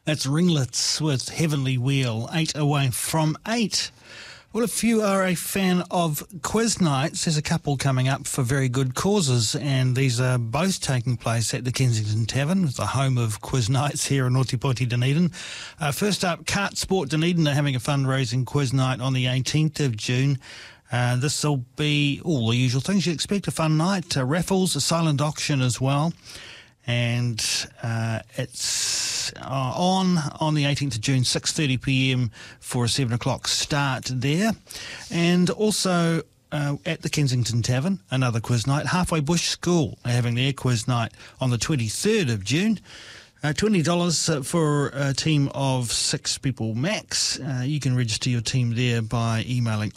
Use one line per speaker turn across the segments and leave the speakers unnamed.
That's Ringlets with Heavenly Wheel, 8 away from 8. Well, if you are a fan of quiz nights, there's a couple coming up for very good causes, and these are both taking place at the Kensington Tavern, the home of quiz nights here in Ōtepoti, Dunedin. First up, Kart Sport Dunedin are having a fundraising quiz night on the 18th of June. This will be all the usual things you expect, a fun night, raffles, a silent auction as well. And it's on the 18th of June, 6:30pm for a 7 o'clock start there. And also at the Kensington Tavern, another quiz night. Halfway Bush School are having their quiz night on the 23rd of June. $20 for a team of 6 people max. You can register your team there by emailing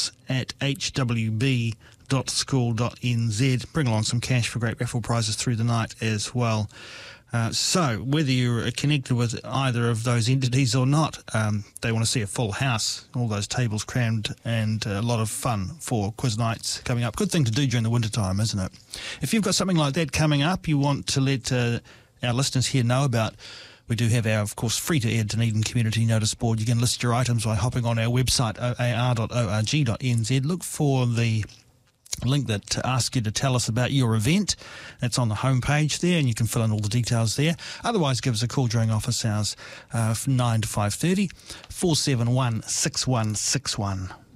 office@hwb.school.nz. Bring along some cash for great raffle prizes through the night as well. So whether you're connected with either of those entities or not, they want to see a full house, all those tables crammed, and a lot of fun for quiz nights coming up. Good thing to do during the winter time, isn't it? If you've got something like that coming up you want to let our listeners here know about, we do have our, of course, free-to-air Dunedin Community Notice Board. You can list your items by hopping on our website, oar.org.nz. Look for the link that asks you to tell us about your event. That's on the homepage there, and you can fill in all the details there. Otherwise, give us a call during office hours from 9 to 5:30, 471 6161.